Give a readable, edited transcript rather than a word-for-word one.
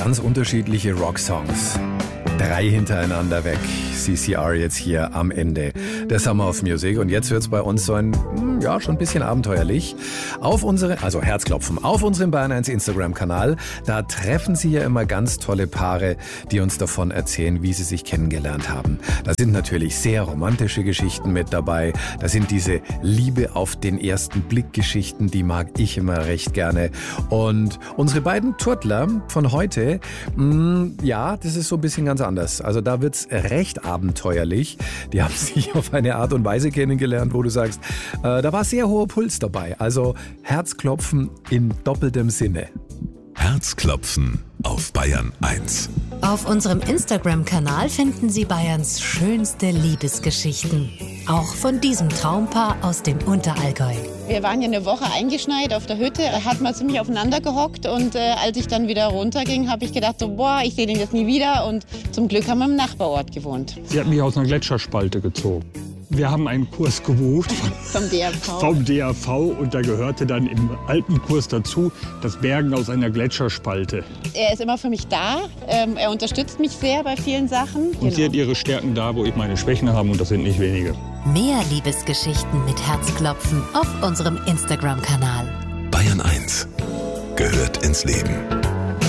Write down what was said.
Ganz unterschiedliche Rocksongs. 3 hintereinander weg. CCR jetzt hier am Ende der Summer of Music. Und jetzt wird's bei uns so ein, schon ein bisschen abenteuerlich. Also Herzklopfen, auf unserem Bayern 1 Instagram-Kanal. Da treffen Sie ja immer ganz tolle Paare, die uns davon erzählen, wie sie sich kennengelernt haben. Da sind natürlich sehr romantische Geschichten mit dabei. Da sind diese Liebe auf den ersten Blick Geschichten, die mag ich immer recht gerne. Und unsere beiden Turtler von heute, das ist so ein bisschen ganz anders. Also da wird's recht abenteuerlich. Die haben sich auf eine Art und Weise kennengelernt, wo du sagst, da war sehr hoher Puls dabei. Also Herzklopfen in doppeltem Sinne. Herzklopfen auf Bayern 1. Auf unserem Instagram-Kanal finden Sie Bayerns schönste Liebesgeschichten. Auch von diesem Traumpaar aus dem Unterallgäu. Wir waren ja eine Woche eingeschneit auf der Hütte, da hat man ziemlich aufeinander gehockt und als ich dann wieder runterging, habe ich gedacht, ich sehe den jetzt nie wieder und zum Glück haben wir im Nachbarort gewohnt. Sie hat mich aus einer Gletscherspalte gezogen. Wir haben einen Kurs gebucht vom DAV und da gehörte dann im alten Kurs dazu das Bergen aus einer Gletscherspalte. Er ist immer für mich da, er unterstützt mich sehr bei vielen Sachen. Und sie hat ihre Stärken da, wo ich meine Schwächen habe und das sind nicht wenige. Mehr Liebesgeschichten mit Herzklopfen auf unserem Instagram-Kanal. Bayern 1 gehört ins Leben.